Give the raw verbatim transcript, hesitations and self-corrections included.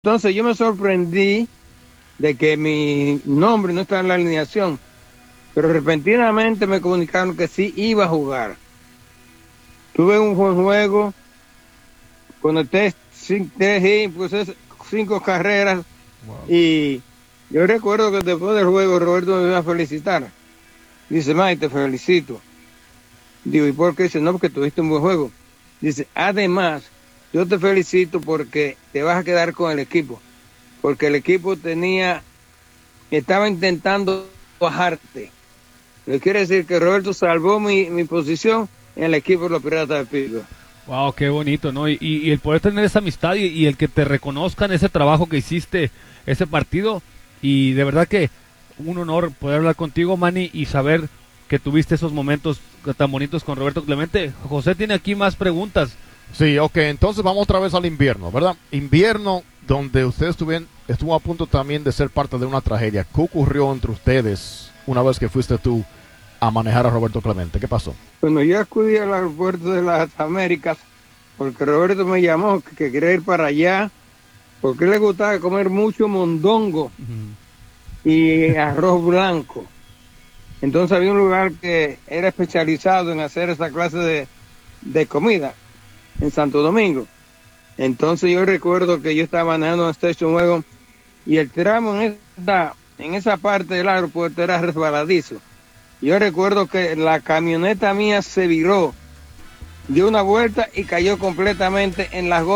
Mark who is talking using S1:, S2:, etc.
S1: Entonces yo me sorprendí de que mi nombre no estaba en la alineación, pero repentinamente me comunicaron que sí iba a jugar. Tuve un buen juego, conecté cinco, pues cinco carreras. Wow. Y yo recuerdo que después del juego Roberto me iba a felicitar. Dice, Mike, te felicito. Digo, ¿y por qué? Dice, no, porque tuviste un buen juego. Dice, además, yo te felicito porque te vas a quedar con el equipo. Porque el equipo tenía, estaba intentando bajarte. Lo que quiere decir que Roberto salvó mi, mi posición en el equipo de los Piratas de Pittsburgh.
S2: Wow, qué bonito, ¿no? Y, y el poder tener esa amistad y, y el que te reconozcan ese trabajo que hiciste, ese partido. Y de verdad que un honor poder hablar contigo, Manny, y saber que tuviste esos momentos tan bonitos con Roberto Clemente. José tiene aquí más preguntas.
S3: Sí, ok, entonces vamos otra vez al invierno, ¿verdad? Invierno donde ustedes estuvieron, estuvo a punto también de ser parte de una tragedia. ¿Qué ocurrió entre ustedes una vez que fuiste tú a manejar a Roberto Clemente? ¿Qué pasó?
S1: Bueno, yo acudí al aeropuerto de las Américas porque Roberto me llamó que, que quería ir para allá porque le gustaba comer mucho mondongo uh-huh. y arroz blanco. Entonces había un lugar que era especializado en hacer esa clase de, de comida en Santo Domingo. Entonces yo recuerdo que yo estaba manejando en Station Wagon y el tramo en esa, en esa parte del aeropuerto era resbaladizo. Yo recuerdo que la camioneta mía se viró, dio una vuelta y cayó completamente en las gotas.